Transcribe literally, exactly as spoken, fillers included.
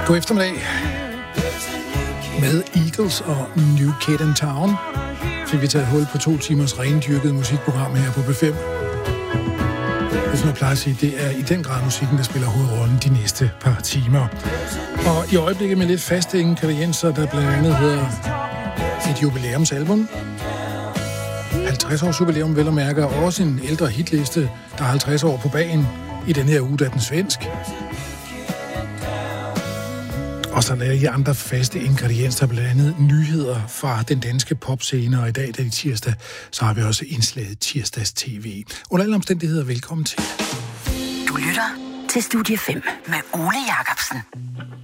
God eftermiddag. Med Eagles og New Kid in Town fik vi taget hul på to timers rendyrket musikprogram her på B fem. Det, som jeg plejer at sige, det er i den grad musikken, der spiller hovedrollen de næste par timer. Og i øjeblikket med lidt faste ingredienser, der blandt andet hedder et jubilæumsalbum. halvtreds års jubilæum, vel at mærke, og også en ældre hitliste, der er halvtreds år på bagen. I den her uge, der er den svensk. Og så lader I andre faste ingredienser, blandt andet nyheder fra den danske popscene, og i dag, da det er tirsdag, så har vi også indslaget tirsdags T V. Under alle omstændigheder, velkommen til. Du lytter til Studie fem med Ole Jacobsen.